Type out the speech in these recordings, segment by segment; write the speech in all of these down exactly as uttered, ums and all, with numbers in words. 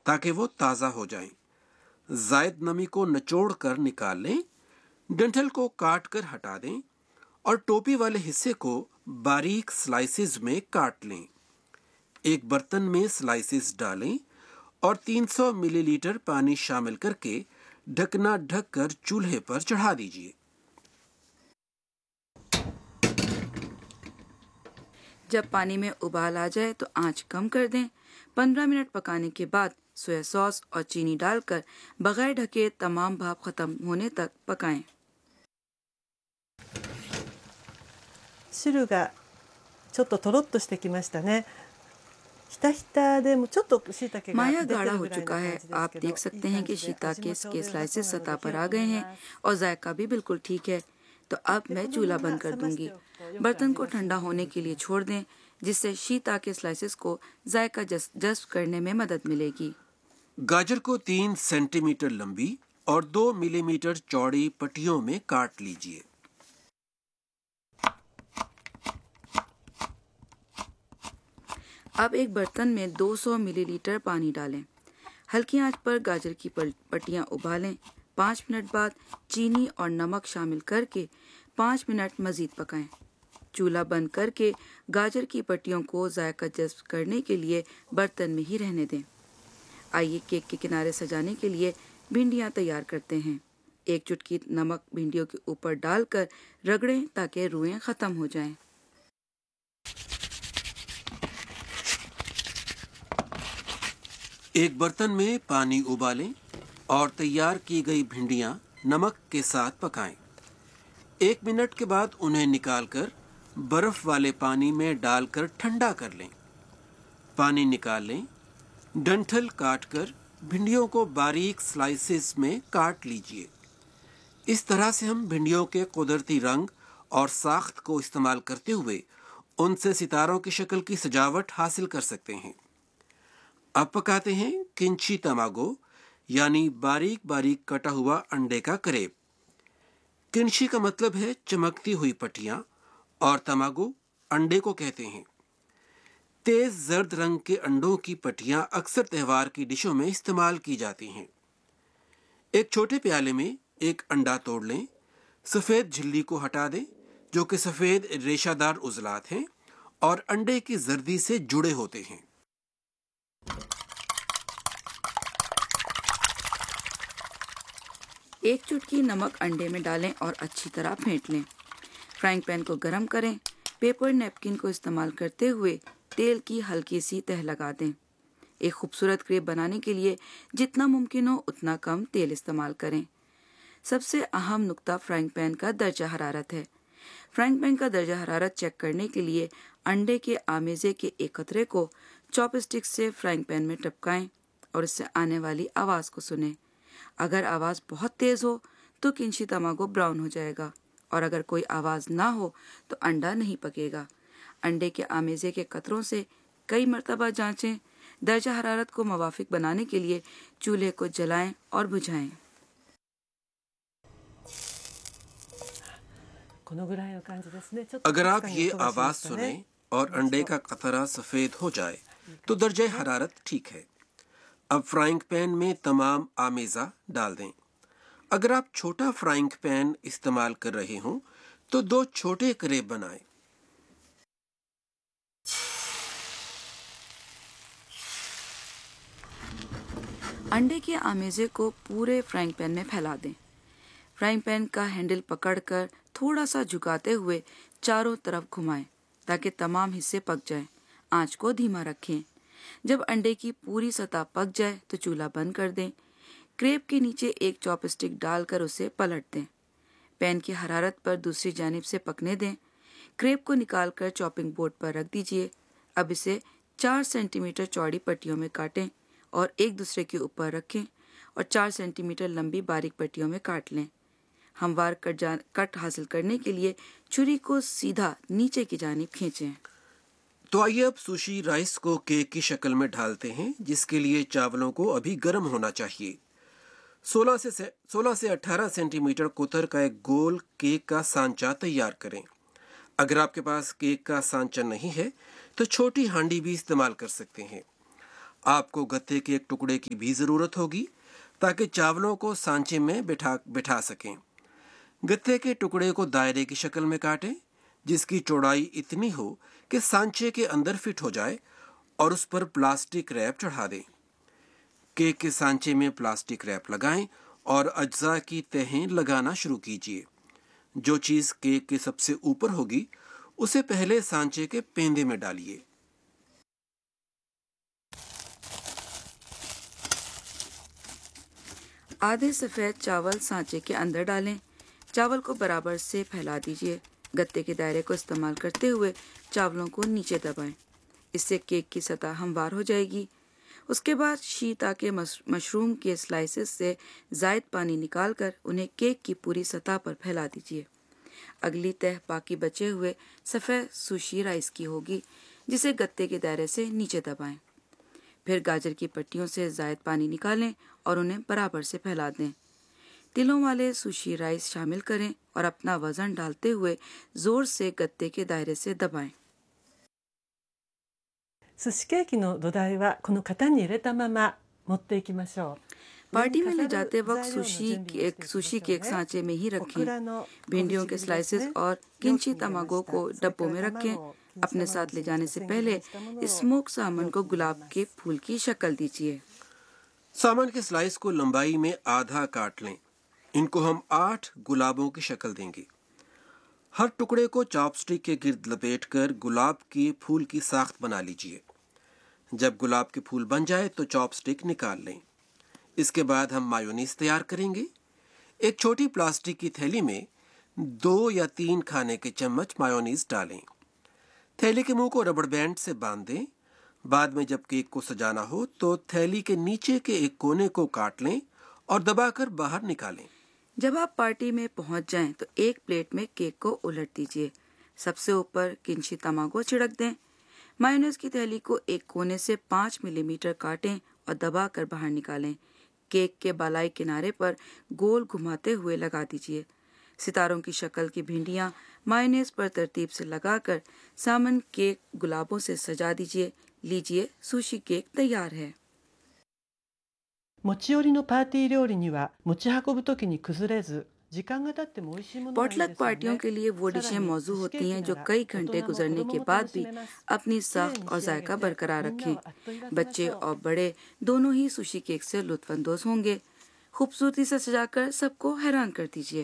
ताकि वो ताज़ा हो जाएं। ज़ायद नमी को निचोड़ कर निकाल लें, डंठल को काट कर हटा दें और टोपी वाले हिस्से को बारीक स्लाइसेस में काट लें। एक बर्तन में स्लाइसेस डालें और तीन सौ मिलीलीटर पानी शामिल करके ढकना ढककर चूल्हे पर चढ़ा दीजिए। जब पानी में उबाल आ जाए तो आंच कम कर दें। पंद्रह मिनट पकाने के बाद सोया सॉस और चीनी डालकर बगैर ढके तमाम भाप खत्म होने तक पकाएं। 汁がちょっととろっとしてきましたね。ひたひたでもちょっと椎茸が出 माया てる गाढ़ा ぐ हो らいの चुका 感 है। じですけど、 आप देख सकते हैं कि いい感じで शीता 味 के もちょうど के 良さそう स्लाइसेस なので सतह पर 火 आ を गए 止め हैं ます。 और जायका भी बिल्कुल ठीक है। तो अब मैं चूल्हा बंद कर दूंगी। बर्तन को ठंडा होने के लिए छोड़ दें, जिससे शीता के स्लाइसेस को जायका जज्ब करने में मदद मिलेगी। गाजर को तीन सेंटीमीटर लंबी और दो मिलीमीटर चौड़ी पट्टियों में काट लीजिए। अब एक बर्तन में दो सौ मिलीलीटर पानी डालें। हल्की आंच पर गाजर की पट्टियां उबालें। पाँच मिनट बाद चीनी और नमक शामिल करके पाँच मिनट मजीद पकाएं। चूल्हा बंद करके गाजर की पट्टियों को जायका जज्ब करने के लिए बर्तन में ही रहने दें। आइए केक के किनारे सजाने के लिए भिंडियां तैयार करते हैं। एक चुटकी नमक भिंडियों के ऊपर डालकर रगड़ें ताकि रुएं खत्म हो जाएं। एक बर्तन में पानी उबालें और तैयार की गई भिंडियां नमक के साथ पकाएं। एक मिनट के बाद उन्हें निकालकर बर्फ वाले पानी में डालकर ठंडा कर लें। पानी निकाल लें। डंठल काटकर भिंडियों को बारीक स्लाइसेस में काट लीजिए। इस तरह से हम भिंडियों के कुदरती रंग और साख्त को इस्तेमाल करते हुए उनसे सितारों की शक्ल की सजावट हासिल कर सकते हैं। अब पकाते हैं किंची तमागो यानी बारीक बारीक कटा हुआ अंडे का करेब। किंची का मतलब है चमकती हुई पट्टियां और तमागो अंडे को कहते हैं। तेज जर्द रंग के अंडों की पट्टियां अक्सर त्योहार की डिशों में इस्तेमाल की जाती हैं। एक छोटे प्याले में एक अंडा तोड़ लें। सफ़ेद झिल्ली को हटा दें, जो कि सफ़ेद रेशादार उजलात हैं और अंडे की जर्दी से जुड़े होते हैं। एक चुटकी नमक अंडे में डालें और अच्छी तरह फेंट लें। फ्राइंग पैन को गरम करें। पेपर नैपकिन को इस्तेमाल करते हुए तेल की हल्की सी तह लगा दें। एक खूबसूरत क्रेप बनाने के लिए जितना मुमकिन हो उतना कम तेल इस्तेमाल करें। सबसे अहम नुक्ता फ्राइंग पैन का दर्जा हरारत है। फ्राइंग पैन का दर्जा हरारत चेक करने के लिए अंडे के आमेजे के एक कतरे को चॉपस्टिक से फ्राइंग पैन में टपकाएं और इससे आने वाली आवाज़ को सुनें। अगर आवाज़ बहुत तेज़ हो तो किंची तमागो ब्राउन हो जाएगा और अगर कोई आवाज़ ना हो तो अंडा नहीं पकेगा। अंडे के आमेजे के कतरों से कई मरतबा जांचें। दर्जा हरारत को मुवाफिक बनाने के लिए चूल्हे को जलाएं और बुझाएं। अगर आप ये आवाज़ सुनें और अंडे का कतरा सफ़ेद हो जाए तो दर्जा हरारत ठीक है। अब फ्राइंग पैन में तमाम आमेज़ा डाल दें। अगर आप छोटा फ्राइंग पैन इस्तेमाल कर रहे हों तो दो छोटे करेब बनाएं। अंडे के आमेजे को पूरे फ्राइंग पैन में फैला दें। फ्राइंग पैन का हैंडल पकड़कर थोड़ा सा झुकाते हुए चारों तरफ घुमाएं ताकि तमाम हिस्से पक जाएं। आंच को धीमा रखें। जब अंडे की पूरी सतह पक जाए तो चूल्हा बंद कर दें। क्रेप के नीचे एक चॉपस्टिक डालकर उसे पलट दें। पैन की हरारत पर दूसरी जानिब से पकने दें। क्रेप को निकालकर चॉपिंग बोर्ड पर रख दीजिए। अब इसे चार सेंटीमीटर चौड़ी पट्टियों में काटें और एक दूसरे के ऊपर रखें और चार सेंटीमीटर लंबी बारीक पट्टियों में काट लें। हमवार कट, जा, कट हासिल करने के लिए छुरी को सीधा नीचे की जानिब खींचें। तो आइए अब सुशी राइस को केक की शक्ल में ढालते हैं, जिसके लिए चावलों को अभी गर्म होना चाहिए। सोलह से सोलह से अठारह सेंटीमीटर कुतर का एक गोल केक का सांचा तैयार करें। अगर आपके पास केक का सांचा नहीं है तो छोटी हांडी भी इस्तेमाल कर सकते हैं। आपको गत्ते के एक टुकड़े की भी ज़रूरत होगी ताकि चावलों को सांचे में बिठा बिठा सकें। गत्ते के टुकड़े को दायरे की शक्ल में काटें जिसकी चौड़ाई इतनी हो कि सांचे के अंदर फिट हो जाए और उस पर प्लास्टिक रैप चढ़ा दें। केक के सांचे में प्लास्टिक रैप लगाएं और अज्जा की तहें लगाना शुरू कीजिए। जो चीज़ केक के सबसे ऊपर होगी उसे पहले सांचे के पेंदे में डालिए। आधे सफ़ेद चावल सांचे के अंदर डालें। चावल को बराबर से फैला दीजिए। गत्ते के दायरे को इस्तेमाल करते हुए चावलों को नीचे दबाएं। इससे केक की सतह हमवार हो जाएगी। उसके बाद शीता के मशरूम के स्लाइसेस से ज़ायद पानी निकालकर उन्हें केक की पूरी सतह पर फैला दीजिए। अगली तह बाकी बचे हुए सफ़ेद सुशी राइस की होगी जिसे गत्ते के दायरे से नीचे दबाएं। फिर गाजर की पट्टियों से ज़ायद पानी निकालें और उन्हें बराबर से फैला दें। तिलों वाले सुशी राइस शामिल करें और अपना वजन डालते हुए जोर से गत्ते के दायरे से दबाएं। 寿司ケーキの土台はこの型に入れたまま持っていきましょう。 पार्टी में ले जाते वक्त सुशी केक सुशी केक सांचे में ही रखें। भिंडियों के स्लाइसेस और किंची तमागो को डब्बों में रखें। अपने साथ ले जाने से पहले स्मोक सामन को गुलाब के फूल की शक्ल दीजिए। सामन के स्लाइस को लंबाई में आधा काट लें। इनको हम आठ गुलाबों की शक्ल देंगे। हर टुकड़े को चॉपस्टिक के गिर्द लपेटकर गुलाब के फूल की साख्त बना लीजिए। जब गुलाब के फूल बन जाए तो चॉपस्टिक निकाल लें। इसके बाद हम मायोनीज तैयार करेंगे। एक छोटी प्लास्टिक की थैली में दो या तीन खाने के चम्मच मायोनीज डालें। थैली के मुंह को रबड़ बैंड से बांध दें। बाद में जब केक को सजाना हो तो थैली के नीचे के एक कोने को काट लें और दबाकर बाहर निकालें। जब आप पार्टी में पहुंच जाएं तो एक प्लेट में केक को उलट दीजिए। सबसे ऊपर किंची तमागो छिड़क दें। मायोनीज की थैली को एक कोने से पाँच मिलीमीटर काटें और दबाकर बाहर निकालें। केक के बालाई किनारे पर गोल घुमाते हुए लगा दीजिए। सितारों की शक्ल की भिंडियां मायोनीज पर तरतीब से लगाकर सामन केक गुलाबों से सजा दीजिए। लीजिए, सुशी केक तैयार है। 持ち寄りのパーティー料理には持ち運ぶときに崩れず時間が経っても美味しいものがいいですよね。 पॉटलक पार्टियों के लिए वो डिशें मौजू होती हैं जो कई घंटे गुजरने के बाद भी अपनी साख्त और जायका बरकरार रखें। बच्चे और बड़े दोनों ही सुशी केक से लुत्फानंदोज होंगे। खूबसूरती से सजाकर सबको हैरान कर दीजिए।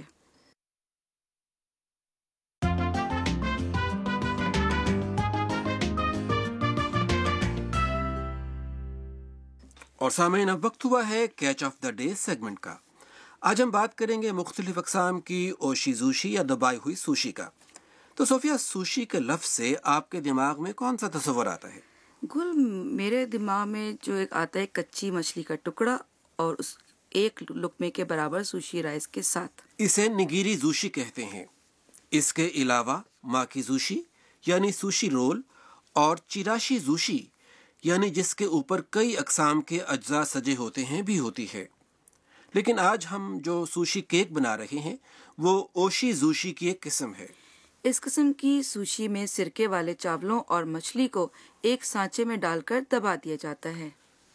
और सामईन अब वक्त हुआ है catch of the day segment का। आज हम बात करेंगे मुख्तलिफ अक़साम की ओशीज़ुशी या दबाई हुई सुशी का। तो सोफिया, सुशी के लफ्ज़ से आपके दिमाग में कौन सा तस्वर आता है? गुल, मेरे दिमाग में जो एक आता है कच्ची मछली का टुकड़ा और उस एक लुकमे के बराबर सुशी राइस के साथ। इसे निगिरी ज़ुशी कहते हैं। इसके अलावा माकी ज़ुशी यानी सुशी रोल और चिराशी ज़ुशी यानी जिसके ऊपर कई अक़साम के अज्जा सजे होते हैं भी होती है। लेकिन आज हम जो सुशी केक बना रहे हैं वो ओशीज़ुशी की एक किस्म है। इस किस्म की सुशी में सिरके वाले चावलों और मछली को एक सांचे में डालकर दबा दिया जाता है।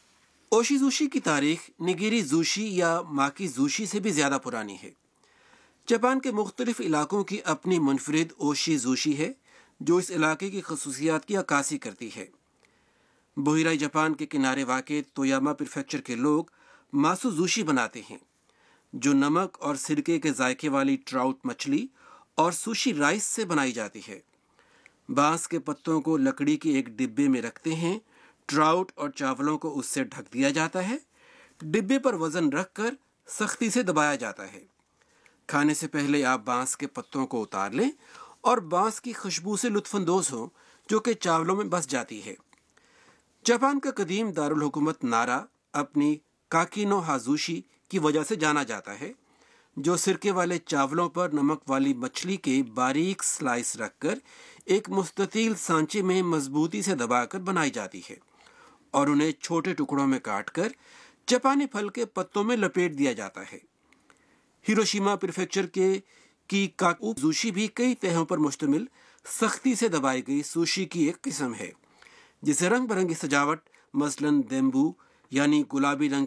ओशीज़ुशी की तारीख निगिरी ज़ुशी या माकी ज़ुशी से भी ज़्यादा पुरानी है। जापान के मुख्तलिफ इलाकों की अपनी मुनफरिद ओशीज़ुशी है जो इस इलाके की खसूसियात की अक्कासी करती है। बोहिराई जापान के किनारे वाक़े तोयामा प्रीफेक्चर के लोग मासुज़ुशी बनाते हैं जो नमक और सिरके के जायके वाली ट्राउट मछली और सुशी राइस से बनाई जाती है। बांस के पत्तों को लकड़ी के एक डिब्बे में रखते हैं। ट्राउट और चावलों को उससे ढक दिया जाता है। डिब्बे पर वज़न रखकर सख्ती से दबाया जाता है। खाने से पहले आप बांस के पत्तों को उतार लें और बांस की खुशबू से लुत्फानंदोज हों जो कि चावलों में बस जाती है। जापान का कदीम दारुल हुकूमत नारा अपनी काकिनो हाजुशी की वजह से जाना जाता है जो सिरके वाले चावलों पर नमक वाली मछली के बारीक स्लाइस रखकर एक मुस्ततील सांचे में मजबूती से दबाकर बनाई जाती है और उन्हें छोटे टुकड़ों में काटकर जापानी फल के पत्तों में लपेट दिया जाता है। हिरोशिमा प्रीफेक्चर के की काकुजुशी भी कई तहों पर मुश्तमिल सख्ती से दबाई गई सुशी की एक किस्म है जिसे रंग बिरंगी सजावट مثلاً دیمبو یعنی گلابی رنگ